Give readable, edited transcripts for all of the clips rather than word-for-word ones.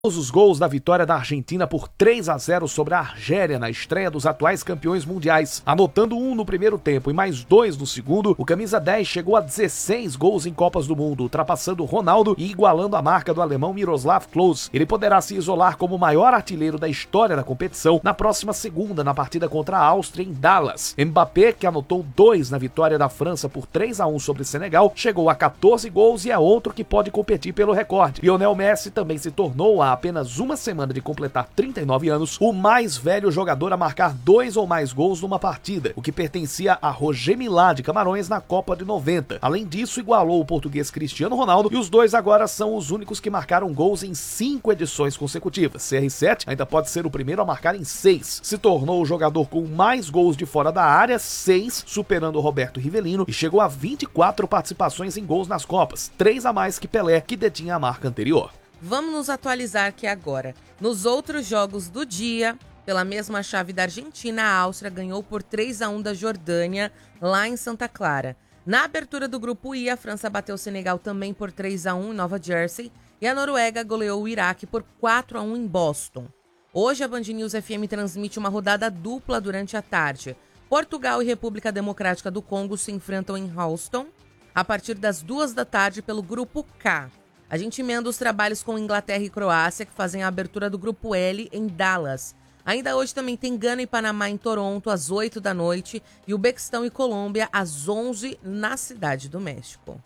Os gols da vitória da Argentina por 3-0 sobre a Argélia na estreia dos atuais campeões mundiais. Anotando um no primeiro tempo e mais 2 no segundo, o camisa 10 chegou a 16 gols em Copas do Mundo, ultrapassando Ronaldo e igualando a marca do alemão Miroslav Klose. Ele poderá se isolar como o maior artilheiro da história da competição na próxima segunda, na partida contra a Áustria em Dallas. Mbappé, que anotou 2 na vitória da França por 3-1 sobre Senegal, chegou a 14 gols e é outro que pode competir pelo recorde. Lionel Messi também se tornou há apenas uma semana de completar 39 anos, o mais velho jogador a marcar 2 ou mais gols numa partida, o que pertencia a Roger Milá de Camarões na Copa de 90. Além disso, igualou o português Cristiano Ronaldo e os dois agora são os únicos que marcaram gols em 5 edições consecutivas. CR7 ainda pode ser o primeiro a marcar em 6. Se tornou o jogador com mais gols de fora da área, 6, superando o Roberto Rivelino, e chegou a 24 participações em gols nas Copas, 3 a mais que Pelé, que detinha a marca anterior. Vamos nos atualizar aqui agora. Nos outros jogos do dia, pela mesma chave da Argentina, a Áustria ganhou por 3-1 da Jordânia, lá em Santa Clara. Na abertura do grupo I, a França bateu o Senegal também por 3-1 em Nova Jersey e a Noruega goleou o Iraque por 4-1 em Boston. Hoje a Band News FM transmite uma rodada dupla durante a tarde. Portugal e República Democrática do Congo se enfrentam em Houston a partir das 2 da tarde pelo grupo K. A gente emenda os trabalhos com Inglaterra e Croácia, que fazem a abertura do Grupo L em Dallas. Ainda hoje também tem Gana e Panamá em Toronto, às 8 da noite, e Uzbequistão e Colômbia, às 11 na Cidade do México.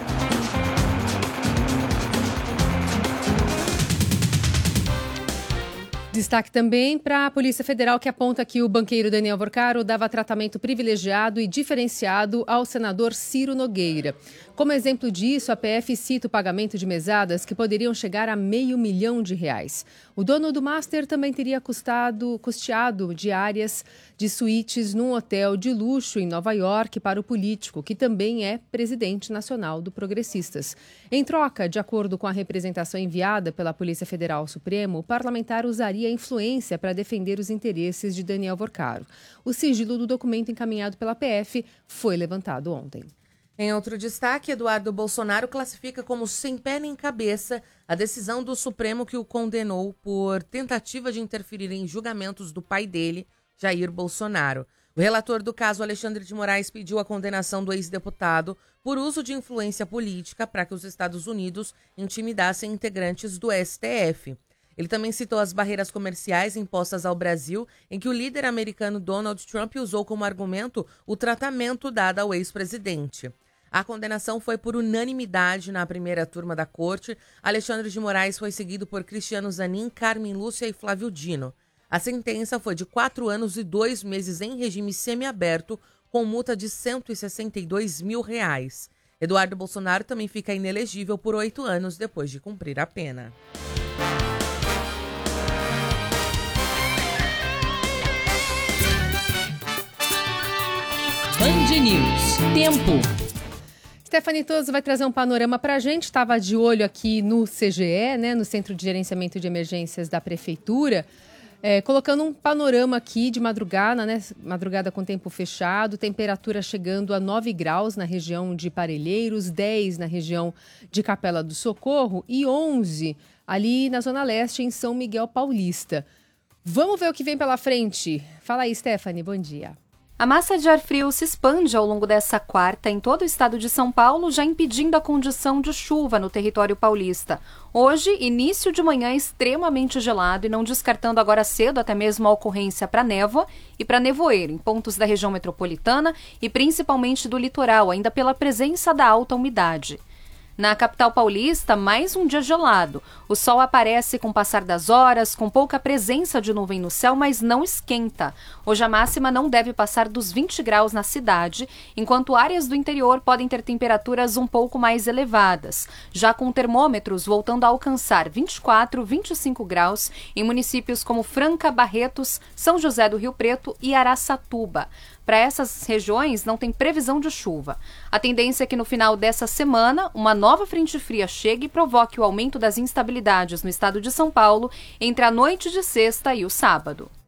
Destaque também para a Polícia Federal, que aponta que o banqueiro Daniel Vorcaro dava tratamento privilegiado e diferenciado ao senador Ciro Nogueira. Como exemplo disso, a PF cita o pagamento de mesadas que poderiam chegar a R$500 mil. O dono do Master também teria custeado diárias de suítes num hotel de luxo em Nova York para o político, que também é presidente nacional do Progressistas. Em troca, de acordo com a representação enviada pela Polícia Federal ao Supremo, o parlamentar usaria a influência para defender os interesses de Daniel Vorcaro. O sigilo do documento encaminhado pela PF foi levantado ontem. Em outro destaque, Eduardo Bolsonaro classifica como sem pé nem cabeça a decisão do Supremo que o condenou por tentativa de interferir em julgamentos do pai dele, Jair Bolsonaro. O relator do caso, Alexandre de Moraes, pediu a condenação do ex-deputado por uso de influência política para que os Estados Unidos intimidassem integrantes do STF. Ele também citou as barreiras comerciais impostas ao Brasil, em que o líder americano Donald Trump usou como argumento o tratamento dado ao ex-presidente. A condenação foi por unanimidade na primeira turma da corte. Alexandre de Moraes foi seguido por Cristiano Zanin, Carmen Lúcia e Flávio Dino. A sentença foi de 4 anos e 2 meses em regime semiaberto, com multa de R$162 mil. Eduardo Bolsonaro também fica inelegível por 8 anos depois de cumprir a pena. Band News. Tempo. Stephanie Toso vai trazer um panorama para a gente. Estava de olho aqui no CGE, no Centro de Gerenciamento de Emergências da Prefeitura, colocando um panorama aqui de madrugada, madrugada com tempo fechado, temperatura chegando a 9 graus na região de Parelheiros, 10 na região de Capela do Socorro e 11 ali na Zona Leste, em São Miguel Paulista. Vamos ver o que vem pela frente. Fala aí, Stephanie, bom dia. A massa de ar frio se expande ao longo dessa quarta em todo o estado de São Paulo, já impedindo a condição de chuva no território paulista. Hoje, início de manhã extremamente gelado e não descartando agora cedo até mesmo a ocorrência para névoa e para nevoeiro em pontos da região metropolitana e principalmente do litoral, ainda pela presença da alta umidade. Na capital paulista, mais um dia gelado. O sol aparece com o passar das horas, com pouca presença de nuvem no céu, mas não esquenta. Hoje a máxima não deve passar dos 20 graus na cidade, enquanto áreas do interior podem ter temperaturas um pouco mais elevadas, já com termômetros voltando a alcançar 24, 25 graus em municípios como Franca, Barretos, São José do Rio Preto e Araçatuba. Para essas regiões não tem previsão de chuva. A tendência é que no final dessa semana, uma nova frente fria chegue e provoque o aumento das instabilidades no estado de São Paulo entre a noite de sexta e o sábado.